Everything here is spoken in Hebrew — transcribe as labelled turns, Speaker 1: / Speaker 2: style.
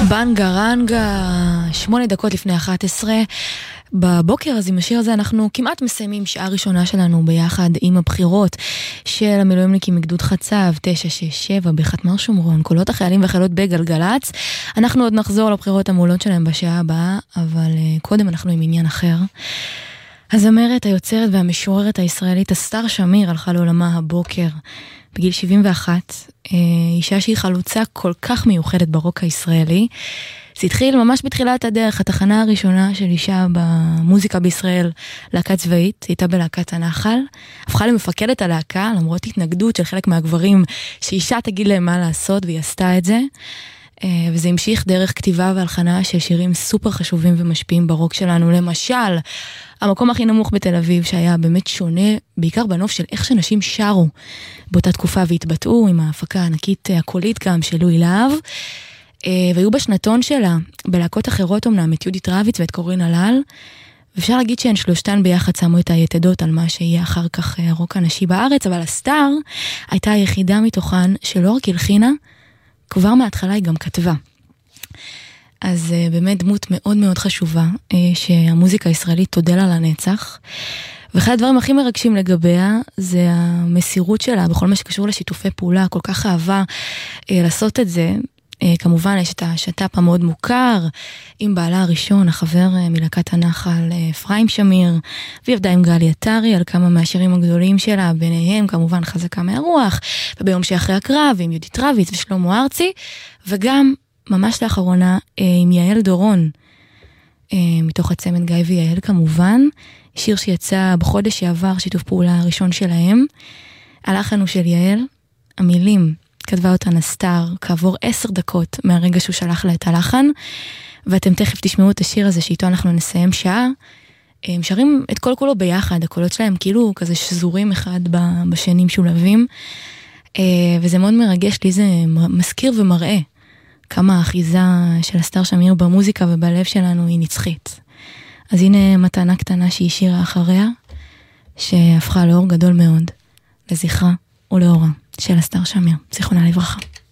Speaker 1: בנגרנגה, 8 דקות לפני 11. בבוקר אז עם השיר הזה אנחנו כמעט מסיימים שעה ראשונה שלנו ביחד עם הבחירות של המילואימניקים מגדוד חצב 967 בחטמ"ר שומרון, קולות החיילים והחיילות בגלגלץ. אנחנו עוד נחזור לבחירות המעולות שלהם בשעה הבאה, אבל קודם אנחנו עם עניין אחר. הזמרת, היוצרת והמשוררת הישראלית אסתר שמיר הלכה לעולמה הבוקר בגיל 71, אישה שהיא חלוצה כל כך מיוחדת ברוק הישראלי. זה התחיל ממש בתחילת הדרך, התחנה הראשונה של אישה במוזיקה בישראל, להקה צבאית, הייתה בלהקת הנחל, הפכה למפקדת הלהקה, למרות התנגדות של חלק מהגברים, שאישה תגיד להם מה לעשות, והיא עשתה את זה, וזה המשיך דרך כתיבה והלחנה של שירים סופר חשובים ומשפיעים ברוק שלנו, למשל, המקום הכי נמוך בתל אביב, שהיה באמת שונה, בעיקר בנוף של איך שנשים שרו באותה תקופה והתבטאו, עם ההפקה הענקית הקולית גם של לואי להב, והיו בשנתון שלה, בלהקות אחרות אמנם, את יהודית רביץ ואת קורין הלל, ואפשר להגיד שהן שלושתן ביחד שמו את היתדות על מה שיהיה אחר כך הרוק הנשי בארץ, אבל אסתר הייתה היחידה מתוכן שלא רק הלחינה, כבר מההתחלה היא גם כתבה. אז באמת דמות מאוד מאוד חשובה, שהמוזיקה הישראלית תודה לה לנצח, ואחד הדברים הכי מרגשים לגביה, זה המסירות שלה, בכל מה שקשור לשיתופי פעולה, כל כך אהבה לעשות את זה. כמובן יש את השטאפ המאוד מוכר, עם בעלה הראשון, החבר מלהקת הנחל, אפרים שמיר, והיא עבדה עם גלי עטרי על כמה מהשירים הגדולים שלה, ביניהם כמובן חזקה מהרוח, וביום שאחרי הקרב, עם יהודית רביץ ושלמה ארצי, וגם ממש לאחרונה עם יעל דורון, מתוך הצמד גיא ויעל כמובן, שיר שיצא בחודש שעבר, שיתוף פעולה הראשון שלהם, הלחן הוא של יעל, המילים, כתבה אותן אסתר כעבור 10 דקות מהרגע שהוא שלח לה את הלחן, ואתם תכף תשמעו את השיר הזה שאיתו אנחנו נסיים שעה. הם שרים את כל כולו ביחד, הקולות שלהם כאילו כזה שזורים אחד בשנים שולבים, וזה מאוד מרגש לי, זה מזכיר ומראה כמה האחיזה של אסתר שמיר במוזיקה ובלב שלנו היא נצחית. אז הנה מתנה קטנה שהיא שירה אחריה, שהפכה לאור גדול מאוד, לזכרה ולאורה של אסתר שמיר, זיכרונה לברכה.